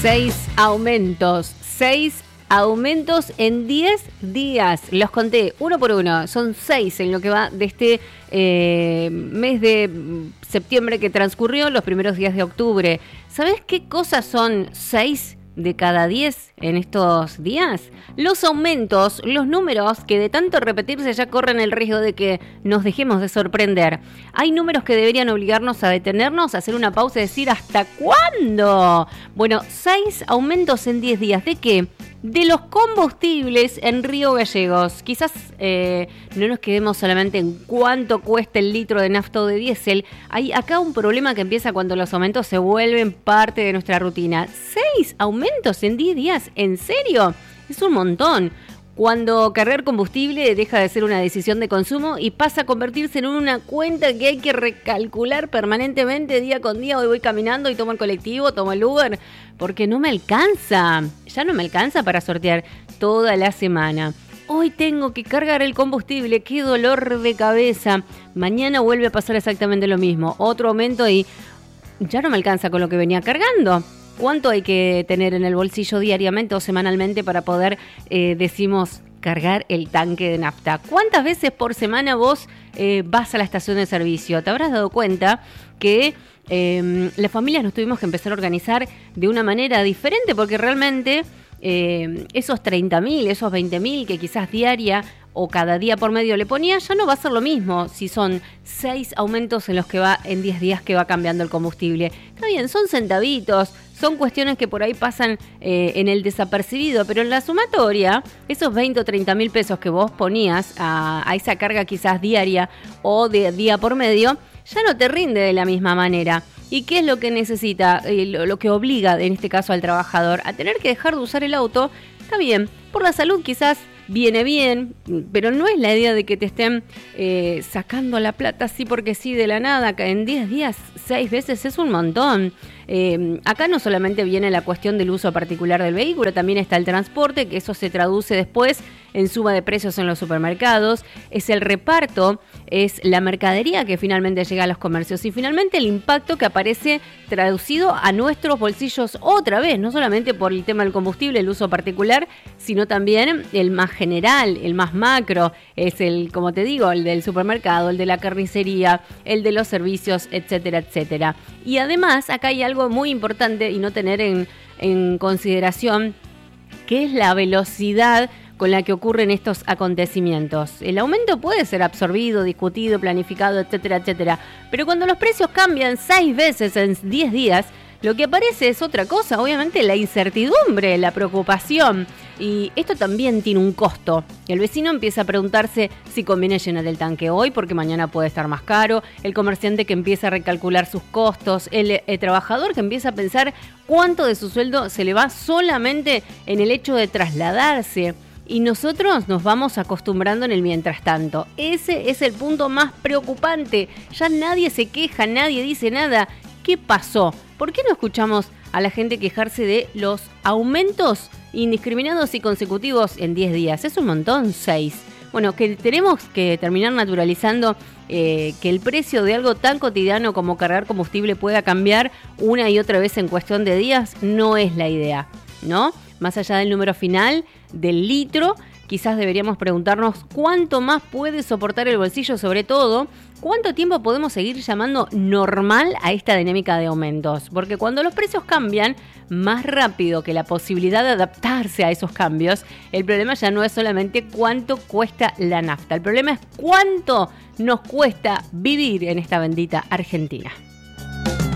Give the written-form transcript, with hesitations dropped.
Seis aumentos en 10 días. Los conté uno por uno. Son 6 en lo que va de este mes de septiembre que transcurrió, los primeros días de octubre. ¿Sabés qué cosas son 6 de cada 10 en estos días? Los aumentos, los números que de tanto repetirse ya corren el riesgo de que nos dejemos de sorprender. Hay números que deberían obligarnos a detenernos, a hacer una pausa y decir ¿hasta cuándo? Bueno, 6 aumentos en 10 días. ¿De qué? De los combustibles en Río Gallegos. Quizás no nos quedemos solamente en cuánto cuesta el litro de nafta o de diésel. Hay acá un problema que empieza cuando los aumentos se vuelven parte de nuestra rutina. 6 aumentos en 10 días, ¿en serio? Es un montón. Cuando cargar combustible deja de ser una decisión de consumo y pasa a convertirse en una cuenta que hay que recalcular permanentemente día con día. Hoy voy caminando y tomo el colectivo, tomo el Uber, porque no me alcanza. Ya no me alcanza para sortear toda la semana. Hoy tengo que cargar el combustible, qué dolor de cabeza. Mañana vuelve a pasar exactamente lo mismo. Otro aumento y ya no me alcanza con lo que venía cargando. ¿Cuánto hay que tener en el bolsillo diariamente o semanalmente para poder, decimos, cargar el tanque de nafta? ¿Cuántas veces por semana vos vas a la estación de servicio? Te habrás dado cuenta que las familias nos tuvimos que empezar a organizar de una manera diferente porque realmente esos 30.000, esos 20.000 que quizás diaria o cada día por medio le ponía, ya no va a ser lo mismo si son 6 aumentos en los que va en 10 días que va cambiando el combustible. Está bien, son centavitos, son cuestiones que por ahí pasan en el desapercibido, pero en la sumatoria, esos 20 o 30.000 pesos que vos ponías a esa carga quizás diaria o de día por medio, ya no te rinde de la misma manera. ¿Y qué es lo que necesita, lo que obliga en este caso al trabajador a tener que dejar de usar el auto? Está bien, por la salud quizás viene bien, pero no es la idea de que te estén sacando la plata así porque sí de la nada, que en 10 días 6 veces es un montón. Acá no solamente viene la cuestión del uso particular del vehículo, también está el transporte, que eso se traduce después en suba de precios en los supermercados, es el reparto, es la mercadería que finalmente llega a los comercios y finalmente el impacto que aparece traducido a nuestros bolsillos otra vez, no solamente por el tema del combustible, el uso particular, sino también el más general, el más macro, es el, como te digo, el del supermercado, el de la carnicería, el de los servicios, etcétera, etcétera. Y además acá hay algo muy importante y no tener en consideración, que es la velocidad con la que ocurren estos acontecimientos. El aumento puede ser absorbido, discutido, planificado, etcétera, etcétera, pero cuando los precios cambian 6 veces en 10 días, lo que aparece es otra cosa, obviamente la incertidumbre, la preocupación, y esto también tiene un costo. El vecino empieza a preguntarse si conviene llenar el tanque hoy porque mañana puede estar más caro, el comerciante que empieza a recalcular sus costos, el trabajador que empieza a pensar cuánto de su sueldo se le va solamente en el hecho de trasladarse. Y nosotros nos vamos acostumbrando en el mientras tanto. Ese es el punto más preocupante. Ya nadie se queja, nadie dice nada. ¿Qué pasó? ¿Por qué no escuchamos a la gente quejarse de los aumentos indiscriminados y consecutivos en 10 días? Es un montón, 6. Bueno, que tenemos que terminar naturalizando que el precio de algo tan cotidiano como cargar combustible pueda cambiar una y otra vez en cuestión de días, no es la idea, ¿no? Más allá del número final del litro, quizás deberíamos preguntarnos cuánto más puede soportar el bolsillo, sobre todo, cuánto tiempo podemos seguir llamando normal a esta dinámica de aumentos. Porque cuando los precios cambian más rápido que la posibilidad de adaptarse a esos cambios, el problema ya no es solamente cuánto cuesta la nafta. El problema es cuánto nos cuesta vivir en esta bendita Argentina.